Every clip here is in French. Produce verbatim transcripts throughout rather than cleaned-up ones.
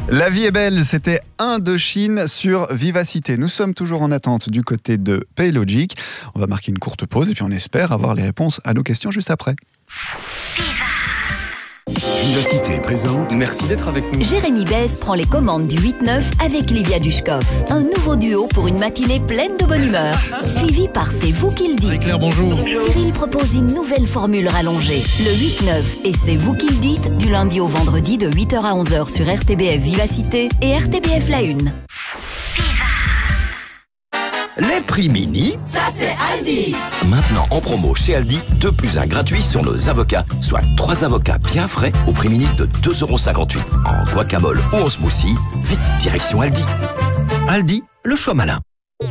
La vie est belle, c'était Indochine sur Vivacité. Nous sommes toujours en attente du côté de Paylogic. On va marquer une courte pause et puis on espère avoir les réponses à nos questions juste après. Vivacité présente. Merci d'être avec nous. Jérémy Bèze prend les commandes du huit neuf avec Livia Dushkov. Un nouveau duo pour une matinée pleine de bonne humeur. Suivi par C'est vous qui le dites. Claire, bonjour. Cyril propose une nouvelle formule rallongée. Le huit neuf et C'est vous qui le dites du lundi au vendredi de huit heures à onze heures sur R T B F Vivacité et R T B F La Une. Les prix mini, Ça c'est Aldi. maintenant en promo chez Aldi, deux plus un gratuit sur nos avocats, soit trois avocats bien frais au prix mini de deux euros cinquante-huit. En guacamole ou en smoothie, vite direction Aldi. Aldi, le choix malin.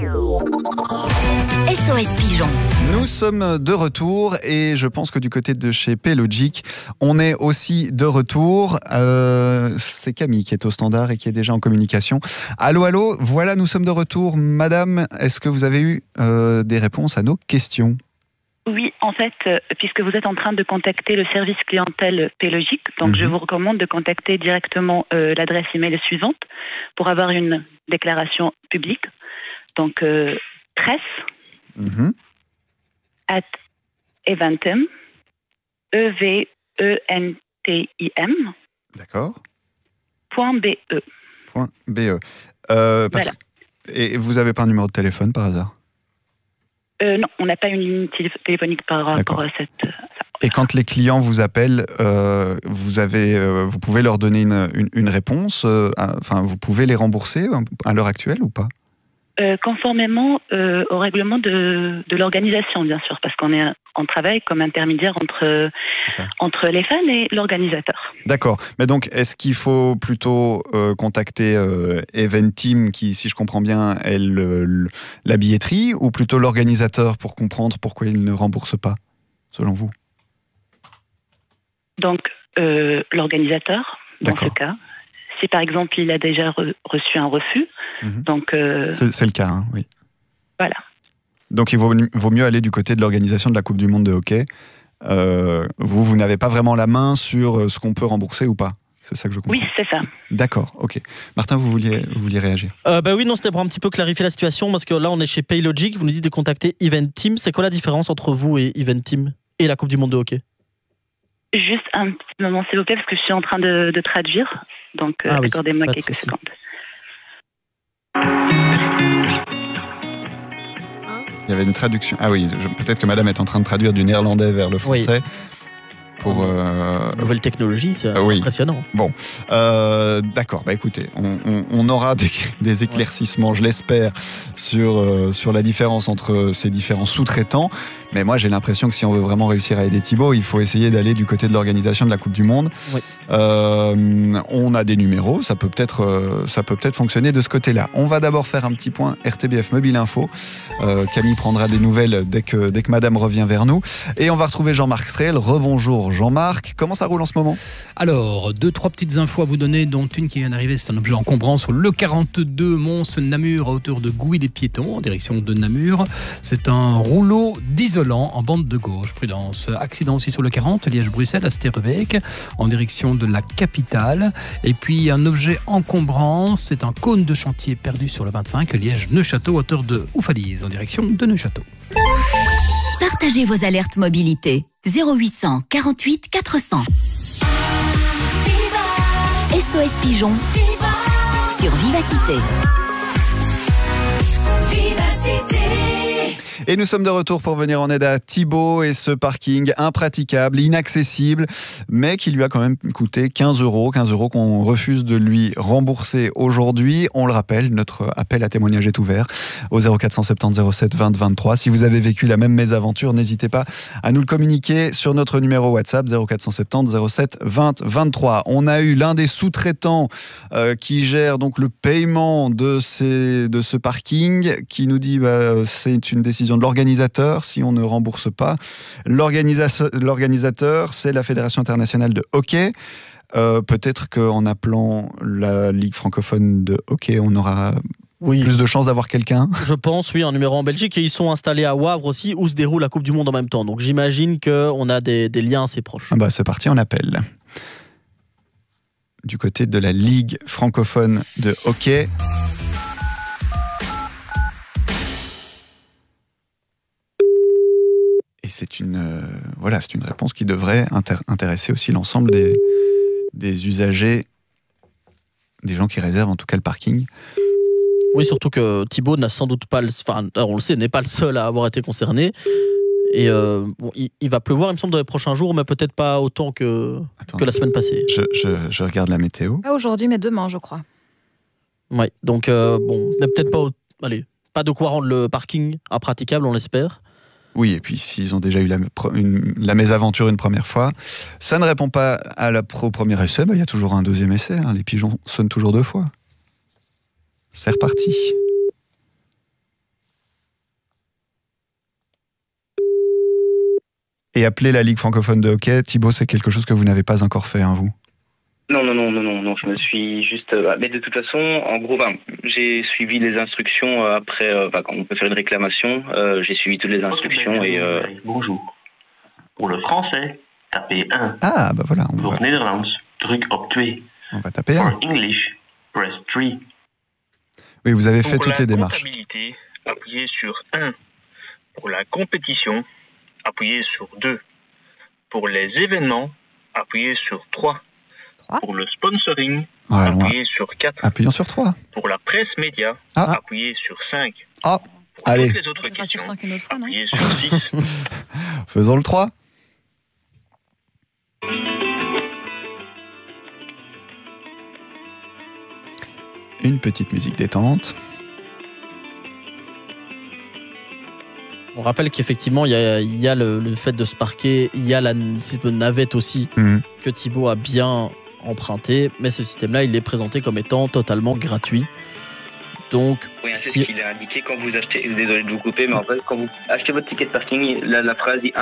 S O S Pigeon. Nous sommes de retour et je pense que du côté de chez Paylogic, on est aussi de retour. Euh, c'est Camille qui est au standard et qui est déjà en communication. Allô, allô, voilà, nous sommes de retour. Madame, est-ce que vous avez eu euh, des réponses à nos questions ? Oui, en fait, euh, puisque vous êtes en train de contacter le service clientèle Paylogic, donc Mhm. je vous recommande de contacter directement euh, l'adresse email suivante pour avoir une déclaration publique. Donc, euh, presse Mhm. at eventim, E V E N T I M, D'accord. point B E. Point B E. Euh, parce Voilà. que- Et vous n'avez pas un numéro de téléphone par hasard ? Euh, non, on n'a pas une ligne télé- téléphonique par D'accord. rapport à cette... euh, Et quand les clients vous appellent, euh, vous, avez, euh, vous pouvez leur donner une, une, une réponse euh, à- Enfin, vous pouvez les rembourser à l'heure actuelle ou pas ? Euh, conformément euh, au règlement de, de l'organisation, bien sûr, parce qu'on est on travaille comme intermédiaire entre, C'est ça. entre les fans et l'organisateur. D'accord. Mais donc, est-ce qu'il faut plutôt euh, contacter euh, Eventim, qui, si je comprends bien, est le- le- la billetterie, ou plutôt l'organisateur pour comprendre pourquoi il ne rembourse pas, selon vous ? Donc, euh, l'organisateur, dans D'accord. ce cas, si par exemple il a déjà re- reçu un refus, Mhm. donc euh, C'est c'est le cas, hein, oui. voilà. Donc, il vaut, vaut mieux aller du côté de l'organisation de la Coupe du Monde de hockey. Euh, vous, vous n'avez pas vraiment la main sur euh, ce qu'on peut rembourser ou pas. C'est ça que je comprends. Oui, c'est ça. D'accord, ok. Martin, vous vouliez, vous vouliez réagir ? Euh, bah oui, non, c'était pour un petit peu clarifier la situation parce que là, on est chez Paylogic. Vous nous dites de contacter Eventim. C'est quoi la différence entre vous et Eventim et la Coupe du Monde de hockey ? Juste un petit moment, s'il vous plaît, parce que je suis en train de, de traduire. Donc, euh, Ah oui, accordez-moi pas de quelques souci. secondes. Il y avait une traduction. Ah oui, je- peut-être que madame est en train de traduire du néerlandais vers le français. Pour, euh, Nouvelle technologie, c'est Ah oui. impressionnant. Euh, D'accord, bah écoutez, on, on- on aura des, des éclaircissements, je l'espère, sur, euh, sur la différence entre ces différents sous-traitants. Mais moi, j'ai l'impression que si on veut vraiment réussir à aider Thibaut, il faut essayer d'aller du côté de l'organisation de la Coupe du Monde. Oui. Euh, on a des numéros, ça peut peut-être euh, ça peut peut-être fonctionner de ce côté-là. On va d'abord faire un petit point R T B F Mobile Info. Euh, Camille prendra des nouvelles dès que, dès que madame revient vers nous. Et on va retrouver Jean-Marc Strel. Rebonjour Jean-Marc, comment ça roule en ce moment ? Alors, deux, trois petites infos à vous donner, dont une qui vient d'arriver, c'est un objet encombrant sur le quarante-deux Mons-Namur à hauteur de Gouy des Piétons, en direction de Namur. C'est un rouleau d'isolant en bande de gauche. Prudence. Accident aussi sur le quarante, Liège-Bruxelles, à Sterbeek, en direction de la capitale. Et puis un objet encombrant, c'est un cône de chantier perdu sur le vingt-cinq, Liège-Neuchâteau, à hauteur de Oufalise, en direction de Neuchâteau. Partagez vos alertes mobilité. zéro huit cent quarante-huit quatre cents. S O S Pigeon sur Vivacité. Et nous sommes de retour pour venir en aide à Thibaut et ce parking impraticable, inaccessible, mais qui lui a quand même coûté quinze euros. quinze euros qu'on refuse de lui rembourser aujourd'hui. On le rappelle, notre appel à témoignage est ouvert au zéro quatre cent soixante-dix zéro sept vingt vingt-trois. Si vous avez vécu la même mésaventure, n'hésitez pas à nous le communiquer sur notre numéro WhatsApp zéro quatre cent soixante-dix zéro sept vingt vingt-trois. On a eu l'un des sous-traitants euh, qui gère donc le paiement de, ces, de ce parking qui nous dit bah, c'est une décision de l'organisateur si on ne rembourse pas. L'organisa- L'organisateur, c'est la Fédération internationale de hockey. Euh, peut-être qu'en appelant la Ligue francophone de hockey, on aura Oui. plus de chances d'avoir quelqu'un. Je pense, oui, un numéro en Belgique. Et ils sont installés à Wavre aussi, où se déroule la Coupe du Monde en même temps. Donc j'imagine qu'on a des, des liens assez proches. Ah bah, c'est parti, on appelle. du côté de la Ligue francophone de hockey. Et c'est une, euh, voilà, c'est une réponse qui devrait inter- intéresser aussi l'ensemble des, des usagers, des gens qui réservent en tout cas le parking. Oui, surtout que Thibaut n'a sans doute pas, le, enfin, on le sait, n'est pas le seul à avoir été concerné. Et euh, bon, il, il va pleuvoir, il me semble, dans les prochains jours, mais peut-être pas autant que, que la semaine passée. Je, je, je regarde la météo. Pas aujourd'hui, mais demain, je crois. Oui, donc euh, bon, mais peut-être pas, allez, pas de quoi rendre le parking impraticable, on l'espère. Oui, et puis s'ils ont déjà eu la, une, la mésaventure une première fois, ça ne répond pas à la, au premier essai, bah, y a toujours un deuxième essai, hein, les pigeons sonnent toujours deux fois. C'est reparti. Et appeler la Ligue francophone de hockey, Thibaut, c'est quelque chose que vous n'avez pas encore fait, hein, vous? Non, non, non, non, non, non, je me suis juste... Euh, mais de toute façon, en gros, ben, j'ai suivi les instructions euh, après, euh, ben, quand on peut faire une réclamation, euh, j'ai suivi toutes les instructions et... Euh... Bonjour. Pour le français, tapez un. Ah, bah voilà. On Pour va... Nederlands, druk op twee. On va taper un. For English, press three. Oui, vous avez pour fait toutes les démarches. Pour la comptabilité, appuyez sur un. Pour la compétition, appuyez sur deux. Pour les événements, appuyez sur trois. Pour le sponsoring, ouais, appuyez ouais. sur quatre. Appuyons sur trois. Pour la presse média, ah. appuyez sur cinq. Ah. Pour Allez. toutes les autres questions, sur cinq une autre fois, appuyez sur six. Faisons le trois. Une petite musique détente. On rappelle qu'effectivement, il y a, il y a le, le fait de se parquer, il y a la système de navette aussi mmh. que Thibaut a bien emprunté, mais ce système-là, il est présenté comme étant totalement gratuit. Donc, oui, c'est si... ce qu'il est indiqué quand vous achetez. Désolé de vous couper, mais en fait, quand vous achetez votre ticket de parking, la, la phrase dit un.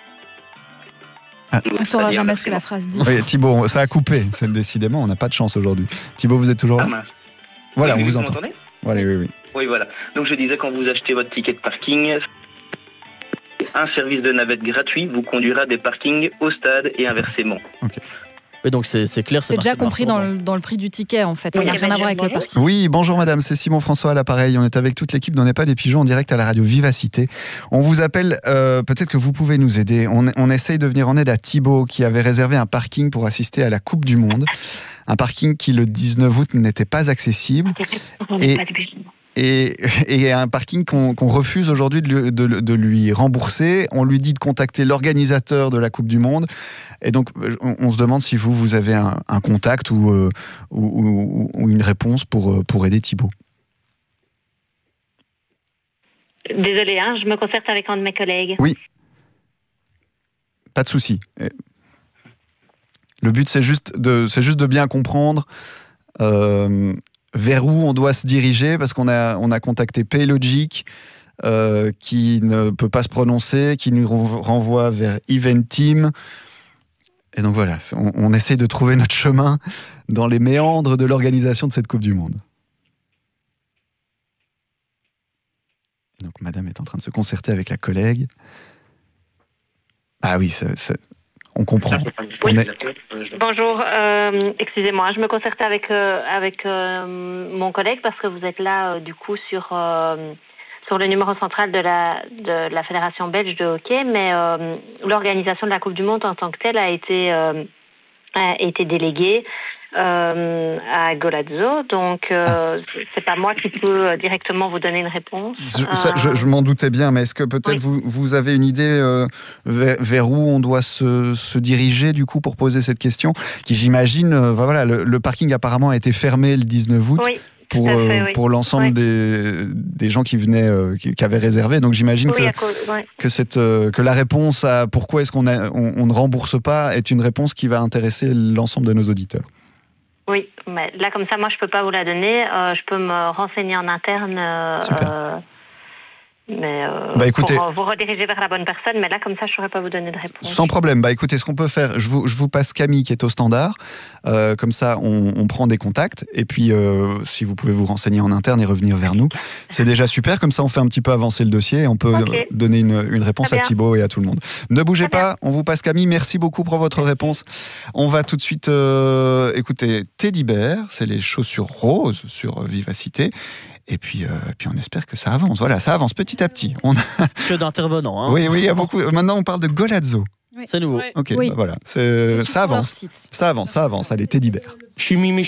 Ah. On ne saura jamais ce que la phrase dit. Oui, Thibaut, ça a coupé. C'est décidément, on n'a pas de chance aujourd'hui. Thibaut, vous êtes toujours là? Ah, voilà, oui, on vous, vous entend. m'entendez? Voilà, oui, oui. Oui, voilà. Donc je disais, quand vous achetez votre ticket de parking, un service de navette gratuit vous conduira des parkings au stade et inversement. Ok. Et donc c'est, c'est clair, c'est, c'est déjà compris dans le, dans le prix du ticket en fait, ça oui, n'a rien à voir avec le parking. Oui, bonjour madame, c'est Simon François à l'appareil, on est avec toute l'équipe d'On n'est pas des pigeons en direct à la radio Vivacité. On vous appelle, euh, peut-être que vous pouvez nous aider, on, on essaye de venir en aide à Thibaut qui avait réservé un parking pour assister à la Coupe du Monde, un parking qui le dix-neuf août n'était pas accessible et, et, et un parking qu'on, qu'on refuse aujourd'hui de lui, de, de lui rembourser. On lui dit de contacter l'organisateur de la Coupe du Monde. Et donc, on, on se demande si vous, vous avez un, un contact ou, euh, ou, ou, ou une réponse pour, pour aider Thibaut. Désolée, hein, je me concerte avec un de mes collègues. Oui. Pas de souci. Le but, c'est juste de, c'est juste de bien comprendre euh, vers où on doit se diriger, parce qu'on a, on a contacté Paylogic, euh, qui ne peut pas se prononcer, qui nous renvoie vers Eventeam. Et donc voilà, on, on essaie de trouver notre chemin dans les méandres de l'organisation de cette Coupe du Monde. Et donc madame est en train de se concerter avec la collègue. Ah oui, c'est, c'est, on comprend. Oui. On est... Bonjour, euh, excusez-moi, je me concertais avec, euh, avec euh, mon collègue parce que vous êtes là euh, du coup sur... Euh, sur le numéro central de la, de la Fédération belge de hockey, mais euh, l'organisation de la Coupe du Monde en tant que telle a été, euh, a été déléguée euh, à Golazzo, donc euh, ah. c'est pas moi qui peux directement vous donner une réponse. Je, ça, je, je m'en doutais bien, mais est-ce que peut-être oui. vous, vous avez une idée euh, vers, vers où on doit se, se diriger du coup pour poser cette question, qui j'imagine, euh, voilà, le, le parking apparemment a été fermé le dix-neuf août. Oui. Pour, fait, euh, oui. pour l'ensemble oui. des, des gens qui venaient, euh, qui, qui avaient réservé. Donc j'imagine oui, que, cause, ouais. que, cette, euh, que la réponse à pourquoi est-ce qu'on a, on, on ne rembourse pas est une réponse qui va intéresser l'ensemble de nos auditeurs. Oui, mais là comme ça, moi je ne peux pas vous la donner. Euh, je peux me renseigner en interne. Euh, Super. Euh, mais euh, bah, écoutez, pour vous rediriger vers la bonne personne. Mais là, comme ça, je ne saurais pas vous donner de réponse. Sans problème. Bah écoutez, ce qu'on peut faire, je vous, je vous passe Camille qui est au standard. Euh, comme ça, on, on prend des contacts. Et puis, euh, si vous pouvez vous renseigner en interne et revenir vers nous, c'est déjà super. Comme ça, on fait un petit peu avancer le dossier et on peut okay. donner une, une réponse à Thibaut et à tout le monde. Ne bougez Très pas, bien. On vous passe Camille. Merci beaucoup pour votre réponse. On va tout de suite euh, écouter Teddy Bear. C'est les chaussures roses sur Vivacité. Et puis, euh, puis on espère que ça avance. Voilà, ça avance petit à petit. On a... Que d'intervenants. Hein. Oui, oui, il y a beaucoup. Maintenant, on parle de Golazzo. Oui. C'est nouveau. Ok, oui. bah voilà, ça avance. Ça avance, ça avance. Allez, Teddy Bear. Je suis Mimi.